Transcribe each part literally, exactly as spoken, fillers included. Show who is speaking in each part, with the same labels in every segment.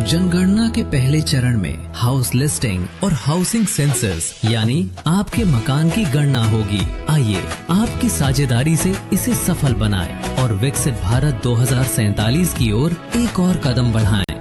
Speaker 1: जनगणना के पहले चरण में हाउस लिस्टिंग और हाउसिंग सेंसस यानी आपके मकान की गणना होगी। आइए आपकी साझेदारी से इसे सफल बनाएं और विकसित भारत दो हज़ार सैंतालीस की ओर एक और कदम बढ़ाएं।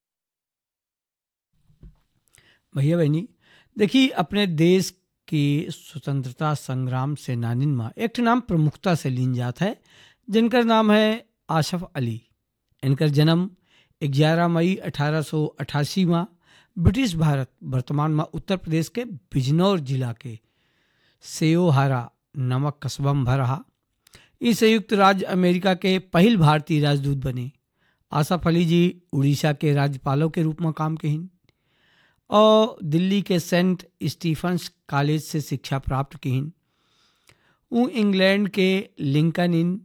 Speaker 2: भैया बहनी देखिए, अपने देश की स्वतंत्रता संग्राम सेनानीन में एक नाम प्रमुखता से लीन जात है, जिनका नाम है आसफ अली। इनका जन्म ग्यारह मई अठारह सौ अठासी में ब्रिटिश भारत वर्तमान में उत्तर प्रदेश के बिजनौर जिला के सेओहारा नामक कस्बा में रहा। इस संयुक्त राज्य अमेरिका के पहल भारतीय राजदूत बने। आसफ अली जी उड़ीसा के राज्यपालों के रूप में काम कहीन और दिल्ली के सेंट स्टीफन्स कॉलेज से शिक्षा प्राप्त कहीन। वो इंग्लैंड के लिंकन इन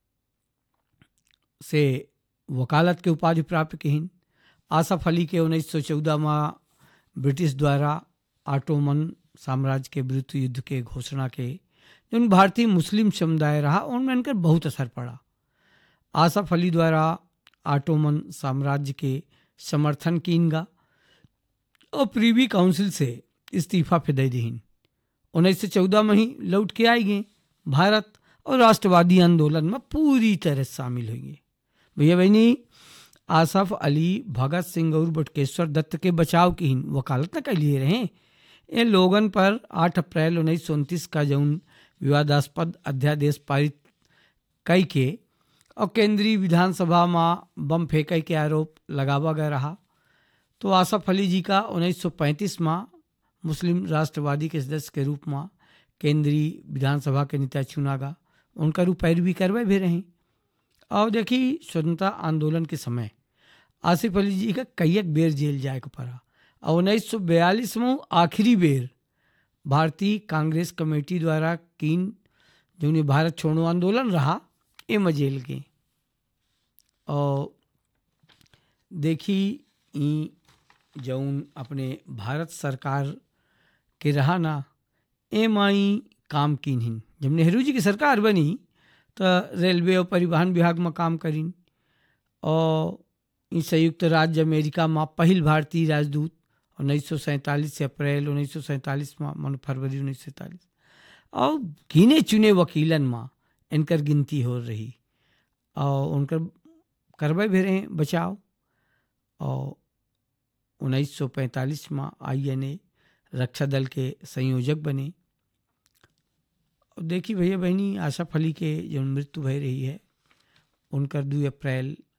Speaker 2: से वकालत के उपाधि प्राप्त कहीन। आसफ अली के उन्नीस सौ चौदह में ब्रिटिश द्वारा ऑटोमन साम्राज्य के विरुद्ध युद्ध के घोषणा के जो भारतीय मुस्लिम समुदाय रहा उनमें इनका बहुत असर पड़ा। आसफ अली द्वारा ऑटोमन साम्राज्य के समर्थन कीनगा और प्रीवी काउंसिल से इस्तीफा फिर दे दीन। उन्नीस सौ चौदह में ही लौट के आई गए भारत और राष्ट्रवादी आंदोलन में पूरी तरह शामिल हो गए। भैया बहनी, आसफ अली भगत सिंह और बटुकेश्वर दत्त के बचाव की वकालत न कर लिए रहे। इन लोगन पर आठ अप्रैल उन्नीस सौ उनतीस का जौन विवादास्पद अध्यादेश पारित कई के और केंद्रीय विधानसभा में बम फेंके के आरोप लगावा गया रहा। तो आसफ अली जी का उन्नीस सौ पैंतीस में मुस्लिम राष्ट्रवादी के सदस्य के रूप में केंद्रीय विधानसभा के नेता चुना गया। उनका रूप पैरवी करवे भी रहे। और देखिए, स्वतंत्रता आंदोलन के समय आसिफ अली जी का कई एक बेर जेल जाए को पड़ा और उन्नीस सौ बयालीस में आखिरी बेर भारतीय कांग्रेस कमेटी द्वारा कीन जो भारत छोड़ो आंदोलन रहा ए में जेल गए। और देखी जौन अपने भारत सरकार के रहा ना ए माई काम कीन। जब नेहरू जी की सरकार बनी तो रेलवे और परिवहन विभाग में काम करीन और इस संयुक्त राज्य अमेरिका में पहल भारतीय राजदूत उन्नीस सौ सैंतालीस से अप्रैल उन्नीस सौ सैंतालीस में मन फरवरी उन्नीस सौ सैंतालीस और गिने चुने वकीलन में इनकर गिनती हो रही और उनकर करवे भी रहे बचाव। और उन्नीस सौ पैंतालीस में आई एन ए रक्षा दल के संयोजक बने। देखिए भैया बहनी, आसफ अली के जो मृत्यु भय रही है उनका दो अप्रैल